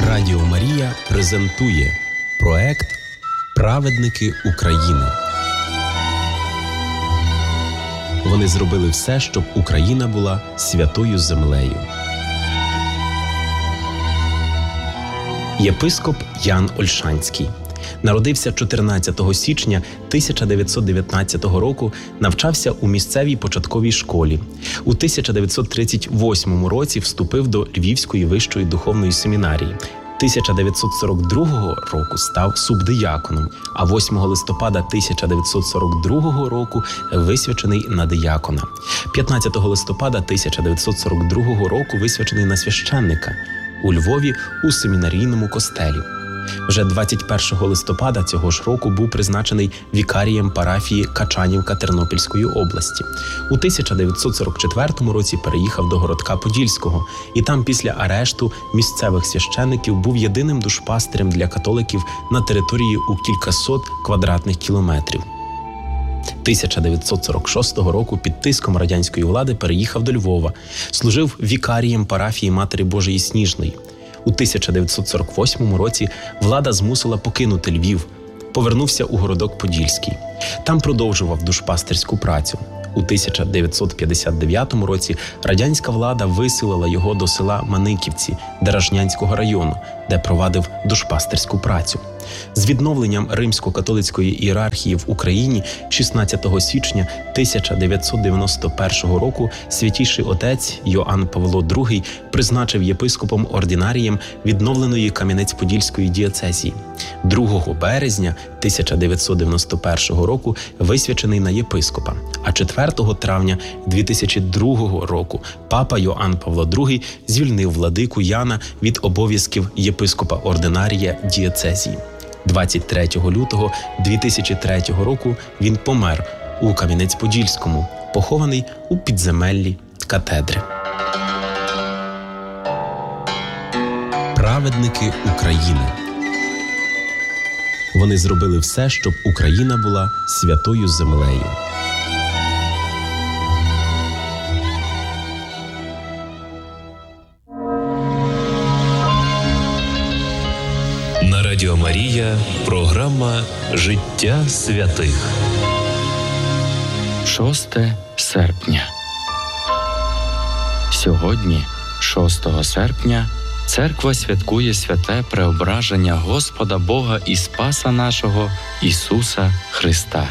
Радіо Марія презентує проект «Праведники України». Вони зробили все, щоб Україна була святою землею. Єпископ Ян Ольшанський народився 14 січня 1919 року, навчався у місцевій початковій школі. У 1938 році вступив до Львівської вищої духовної семінарії. 1942 року став субдияконом, а 8 листопада 1942 року висвячений на диякона. 15 листопада 1942 року висвячений на священника у Львові у семінарійному костелі. Вже 21 листопада цього ж року був призначений вікарієм парафії Качанівка Тернопільської області. У 1944 році переїхав до городка Подільського і там після арешту місцевих священників був єдиним душпастирем для католиків на території у кількасот квадратних кілометрів. 1946 року під тиском радянської влади переїхав до Львова, служив вікарієм парафії Матері Божої Сніжної. У 1948 році влада змусила покинути Львів, повернувся у городок Подільський. Там продовжував душпастирську працю. У 1959 році радянська влада виселила його до села Маниківці Деражнянського району, де провадив душпастирську працю. З відновленням римсько-католицької ієрархії в Україні 16 січня 1991 року святійший отець Йоанн Павло II призначив єпископом-ординарієм відновленої Кам'янець-Подільської дієцезії. 2 березня 1991 року висвячений на єпископа, а 4 травня 2002 року папа Йоанн Павло II звільнив владику Яна від обов'язків єпископа-ординарія дієцезії. 23 лютого 2003 року він помер у Кам'янець-Подільському, похований у підземеллі катедри. Праведники України. Вони зробили все, щоб Україна була святою землею. На Радіо Марія програма «Життя святих». 6 серпня. Сьогодні, 6 серпня, Церква святкує святе преображення Господа Бога і Спаса нашого Ісуса Христа.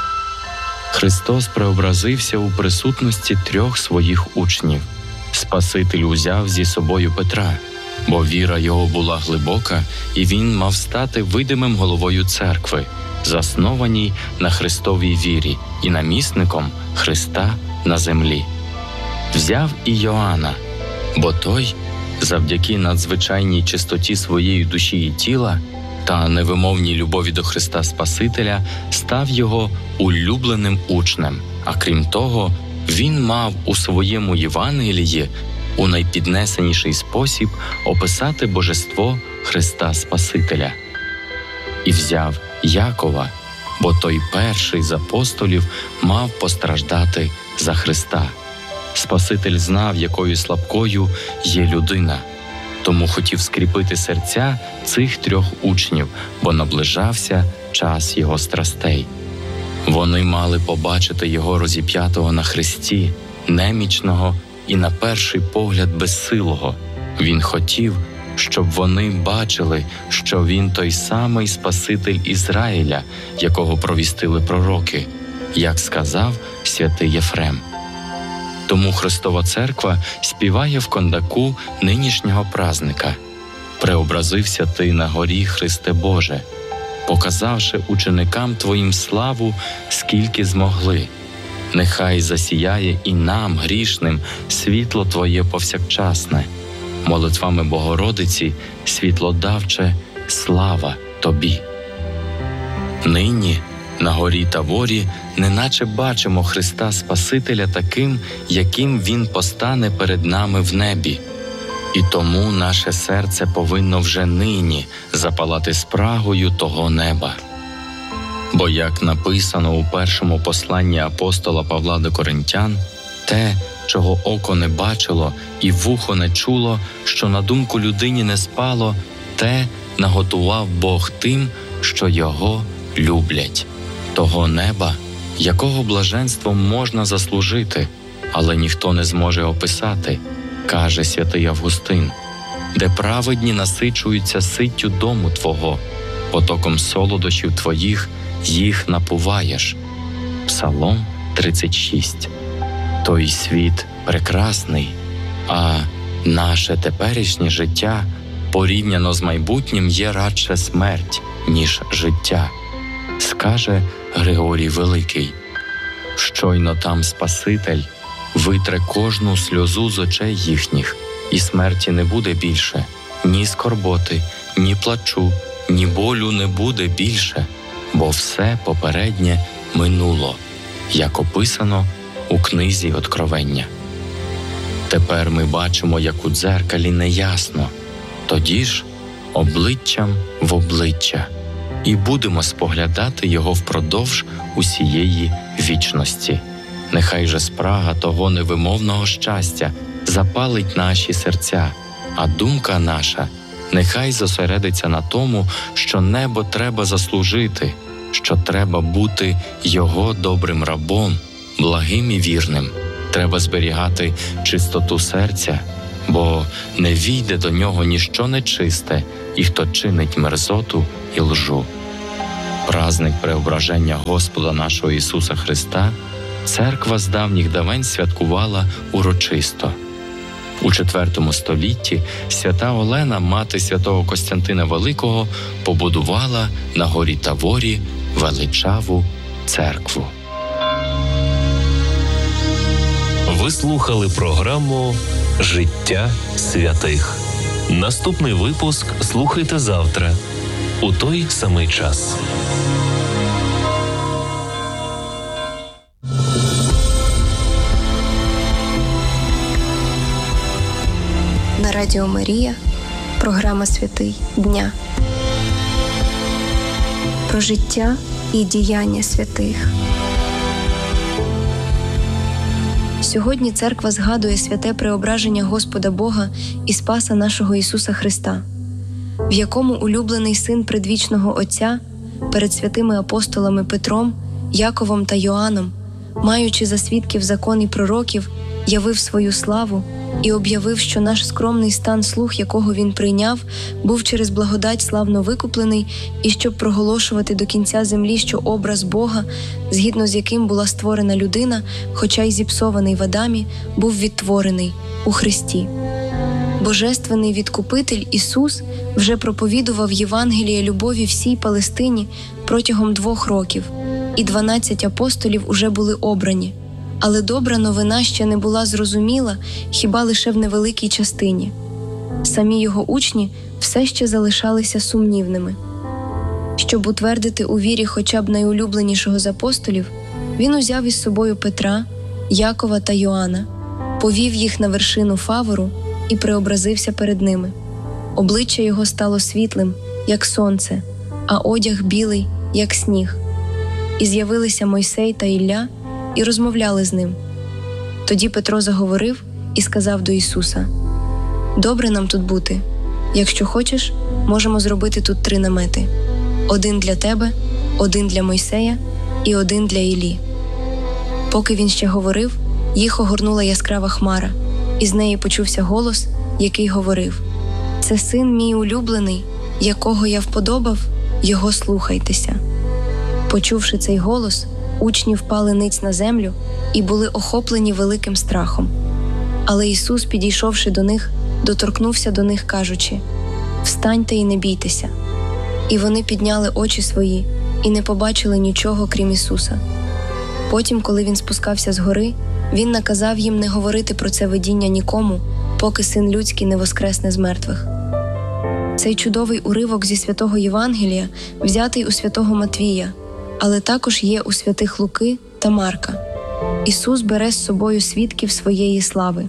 Христос преобразився у присутності 3 своїх учнів. Спаситель узяв зі собою Петра, бо віра його була глибока, і він мав стати видимим головою церкви, заснованій на Христовій вірі і намісником Христа на землі. Взяв і Йоанна, бо той, завдяки надзвичайній чистоті своєї душі і тіла та невимовній любові до Христа Спасителя, став його улюбленим учнем, а крім того, він мав у своєму Євангелії у найпіднесеніший спосіб описати божество Христа Спасителя. І взяв Якова, бо той перший з апостолів мав постраждати за Христа. Спаситель знав, якою слабкою є людина, тому хотів скріпити серця цих 3 учнів, бо наближався час його страстей. Вони мали побачити його розіп'ятого на хресті, немічного і на перший погляд безсилого. Він хотів, щоб вони бачили, що він той самий Спаситель Ізраїля, якого провістили пророки, як сказав святий Єфрем. Тому Христова Церква співає в кондаку нинішнього празника: «Преобразився ти на горі, Христе Боже, показавши ученикам Твоїм славу, скільки змогли. Нехай засіяє і нам, грішним, світло Твоє повсякчасне. Молитвами Богородиці, світлодавче, слава Тобі». Нині на горі Таворі неначе бачимо Христа Спасителя таким, яким Він постане перед нами в небі. І тому наше серце повинно вже нині запалати спрагою того неба. Бо, як написано у першому посланні апостола Павла до Коринтян, те, чого око не бачило і вухо не чуло, що на думку людині не спало, те наготував Бог тим, що Його люблять. Того неба, якого блаженством можна заслужити, але ніхто не зможе описати, каже святий Августин, де праведні насичуються ситтю дому Твого, потоком солодощів Твоїх їх напуваєш. Псалом 36. Той світ прекрасний, а наше теперішнє життя порівняно з майбутнім є радше смерть, ніж життя, скаже Григорій Великий. Щойно там Спаситель витре кожну сльозу з очей їхніх, і смерті не буде більше, ні скорботи, ні плачу, ні болю не буде більше, бо все попереднє минуло, як описано у книзі Откровення. Тепер ми бачимо, як у дзеркалі неясно, тоді ж обличчям в обличчя, і будемо споглядати його впродовж усієї вічності. Нехай же спрага того невимовного щастя запалить наші серця, а думка наша нехай зосередиться на тому, що небо треба заслужити, що треба бути його добрим рабом, благим і вірним. Треба зберігати чистоту серця, бо не війде до нього ніщо нечисте, і хто чинить мерзоту і лжу. Праздник Преображення Господа нашого Ісуса Христа церква з давніх давен святкувала урочисто. У IV столітті свята Олена, мати святого Костянтина Великого, побудувала на горі Таворі величаву церкву. Ви слухали програму «Життя святих». Наступний випуск слухайте завтра у той самий час. На Радіо Марія програма «Святий дня». Про життя і діяння святих. Сьогодні церква згадує святе преображення Господа Бога і Спаса нашого Ісуса Христа, в якому улюблений Син предвічного Отця перед святими апостолами Петром, Яковом та Йоанном, маючи за свідків закон і пророків, явив свою славу і об'явив, що наш скромний стан, слух якого він прийняв, був через благодать славно викуплений, і щоб проголошувати до кінця землі, що образ Бога, згідно з яким була створена людина, хоча й зіпсований в Адамі, був відтворений у Христі. Божественний Відкупитель Ісус вже проповідував Євангеліє любові всій Палестині протягом 2 років, і 12 апостолів уже були обрані. Але добра новина ще не була зрозуміла хіба лише в невеликій частині. Самі його учні все ще залишалися сумнівними. Щоб утвердити у вірі хоча б найулюбленішого з апостолів, він узяв із собою Петра, Якова та Йоанна, повів їх на вершину Фавору і преобразився перед ними. Обличчя його стало світлим, як сонце, а одяг білий, як сніг. І з'явилися Мойсей та Ілля, і розмовляли з ним. Тоді Петро заговорив і сказав до Ісуса: «Добре нам тут бути. Якщо хочеш, можемо зробити тут 3 намети. 1 для тебе, 1 для Мойсея і 1 для Іллі». Поки він ще говорив, їх огорнула яскрава хмара, і з неї почувся голос, який говорив: «Це син мій улюблений, якого я вподобав, його слухайтеся». Почувши цей голос, учні впали ниць на землю і були охоплені великим страхом. Але Ісус, підійшовши до них, доторкнувся до них, кажучи: «Встаньте і не бійтеся». І вони підняли очі свої і не побачили нічого, крім Ісуса. Потім, коли Він спускався з гори, Він наказав їм не говорити про це видіння нікому, поки Син Людський не воскресне з мертвих. Цей чудовий уривок зі Святого Євангелія взятий у Святого Матвія, але також є у святих Луки та Марка. Ісус бере з собою свідків своєї слави.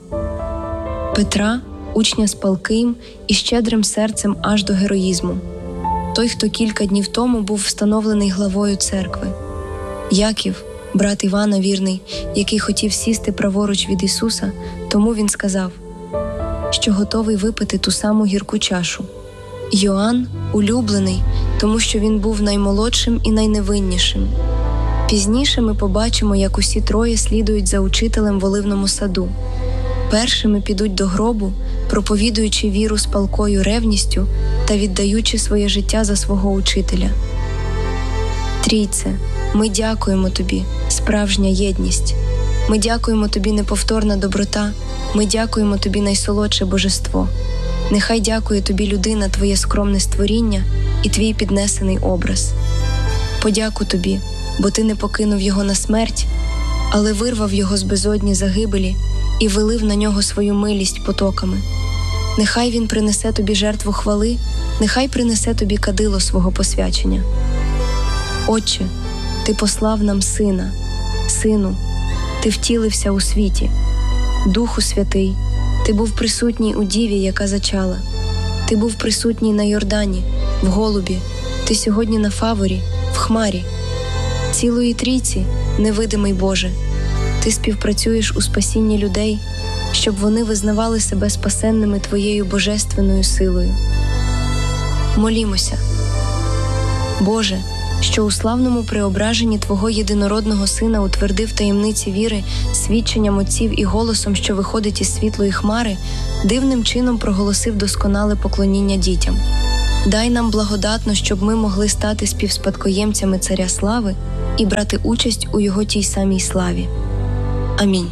Петра, учня з палким і щедрим серцем аж до героїзму. Той, хто кілька днів тому був встановлений главою церкви. Яків, брат Івана вірний, який хотів сісти праворуч від Ісуса, тому він сказав, що готовий випити ту саму гірку чашу. Йоанн – улюблений, тому що він був наймолодшим і найневиннішим. Пізніше ми побачимо, як усі троє слідують за учителем в Оливному саду. Першими підуть до гробу, проповідуючи віру з палкою ревністю та віддаючи своє життя за свого учителя. Трійце, ми дякуємо Тобі, справжня єдність. Ми дякуємо Тобі, неповторна доброта. Ми дякуємо Тобі, найсолодше божество. Нехай дякує Тобі людина, Твоє скромне створіння і Твій піднесений образ. Подяку Тобі, бо Ти не покинув його на смерть, але вирвав його з безодні загибелі і вилив на нього свою милість потоками. Нехай він принесе Тобі жертву хвали, нехай принесе Тобі кадило свого посвячення. Отче, Ти послав нам Сина. Сину, Ти втілився у світі. Духу Святий, Ти був присутній у Діві, яка зачала. Ти був присутній на Йордані, в Голубі. Ти сьогодні на Фаворі, в Хмарі. Цілої Трійці, невидимий Боже, Ти співпрацюєш у спасінні людей, щоб вони визнавали себе спасенними Твоєю божественною силою. Молімося. Боже, що у славному преображенні Твого єдинородного Сина утвердив таємниці віри свідченням отців і голосом, що виходить із світлої хмари, дивним чином проголосив досконале поклоніння дітям. Дай нам благодатно, щоб ми могли стати співспадкоємцями Царя Слави і брати участь у Його тій самій славі. Амінь.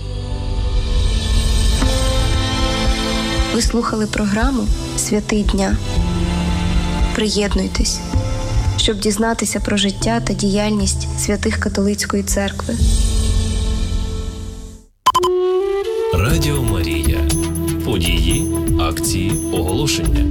Ви слухали програму «Святий дня». Приєднуйтесь, щоб дізнатися про життя та діяльність святих католицької церкви. Радіо Марія. Події, акції, оголошення.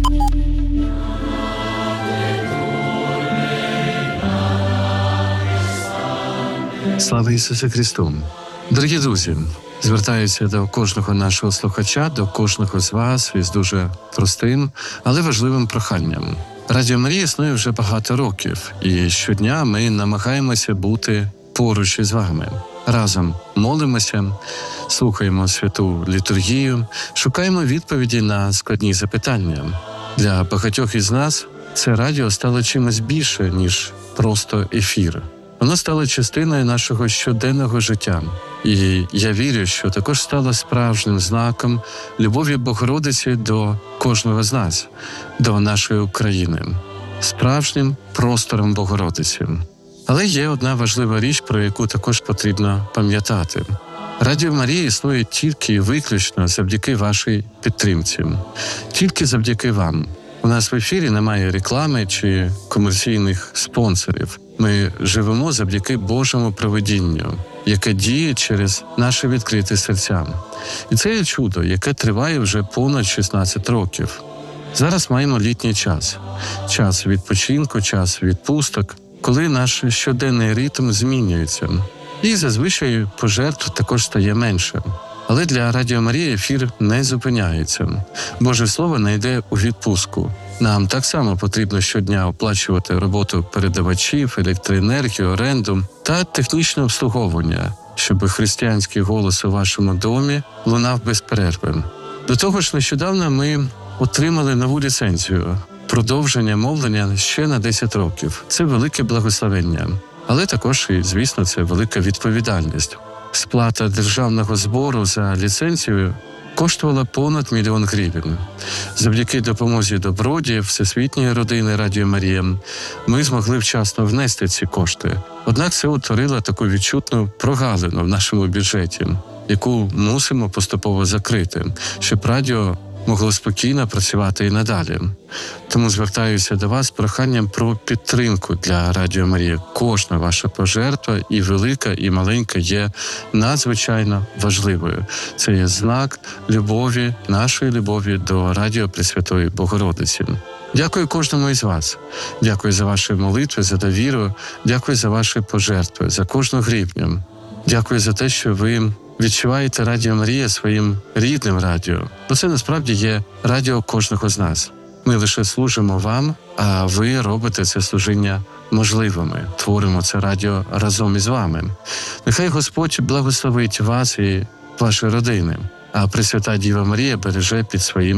Слава Ісусу Христу! Дорогі друзі, звертаюся до кожного нашого слухача, до кожного з вас із дуже простим, але важливим проханням. Радіо Марія існує вже багато років, і щодня ми намагаємося бути поруч із вами. Разом молимося, слухаємо святу літургію, шукаємо відповіді на складні запитання. Для багатьох із нас це радіо стало чимось більше, ніж просто ефір. Воно стало частиною нашого щоденного життя. І я вірю, що також стало справжнім знаком любові Богородиці до кожного з нас, до нашої України, справжнім простором Богородиці. Але є одна важлива річ, про яку також потрібно пам'ятати. Радіо Марія існує тільки і виключно завдяки вашій підтримці. Тільки завдяки вам. У нас в ефірі немає реклами чи комерційних спонсорів. Ми живемо завдяки Божому провидінню, яке діє через наші відкриті серця. І це є чудо, яке триває вже понад 16 років. Зараз маємо літній час. Час відпочинку, час відпусток, коли наш щоденний ритм змінюється. І зазвичай пожертв також стає менше. Але для Радіо Марія ефір не зупиняється. Боже Слово не йде у відпустку. Нам так само потрібно щодня оплачувати роботу передавачів, електроенергію, оренду та технічне обслуговування, щоб християнський голос у вашому домі лунав без перерви. До того ж, нещодавно ми отримали нову ліцензію – продовження мовлення ще на 10 років. Це велике благословення. Але також, і, звісно, це велика відповідальність. Сплата державного збору за ліцензію коштувала понад 1 мільйон гривень. Завдяки допомозі добродіїв Всесвітньої родини Радіо Марія ми змогли вчасно внести ці кошти. Однак це утворило таку відчутну прогалину в нашому бюджеті, яку мусимо поступово закрити, щоб радіо могло спокійно працювати і надалі. Тому звертаюся до вас з проханням про підтримку для Радіо Марія. Кожна ваша пожертва, і велика, і маленька, є надзвичайно важливою. Це є знак любові, нашої любові до Радіо Пресвятої Богородиці. Дякую кожному із вас. Дякую за ваші молитви, за довіру. Дякую за ваші пожертви, за кожну гривню. Дякую за те, що ви відчуваєте Радіо Марія своїм рідним радіо. Бо це насправді є радіо кожного з нас. Ми лише служимо вам, а ви робите це служіння можливими. Творимо це радіо разом із вами. Нехай Господь благословить вас і ваші родини, а Пресвята Діва Марія береже під своїм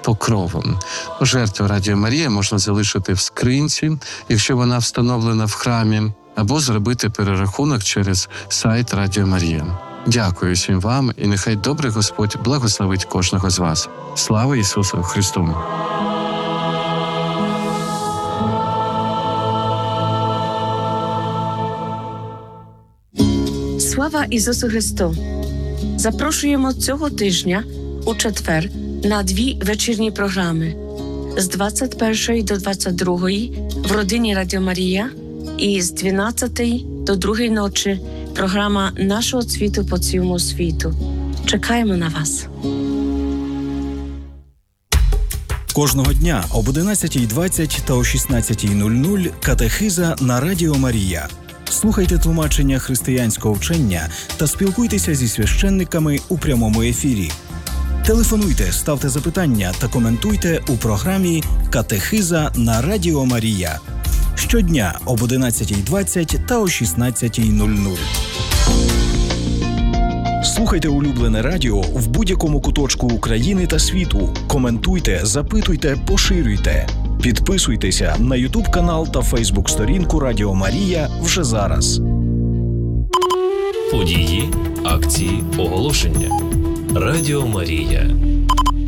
покровом. Жертву Радіо Марія можна залишити в скринці, якщо вона встановлена в храмі, або зробити перерахунок через сайт Радіо Марія. Дякую всім вам, і нехай добрий Господь благословить кожного з вас. Слава Ісусу Христу! Слава Ісусу Христу! Запрошуємо цього тижня у четвер на 2 вечірні програми з 21 до 22 в родині Радіо Марія і з 12 до 2 ночі програма нашого світу по цілому світу. Чекаємо на вас. Кожного дня об 11:20 та о 16:00 катехиза на Радіо Марія. Слухайте тлумачення християнського вчення та спілкуйтеся зі священниками у прямому ефірі. Телефонуйте, ставте запитання та коментуйте у програмі «Катехиза на Радіо Марія». Щодня об 11:20 та о 16:00. Слухайте улюблене радіо в будь-якому куточку України та світу. Коментуйте, запитуйте, поширюйте. Підписуйтеся на YouTube-канал та Facebook-сторінку Радіо Марія вже зараз. Події, акції, оголошення. Радіо Марія.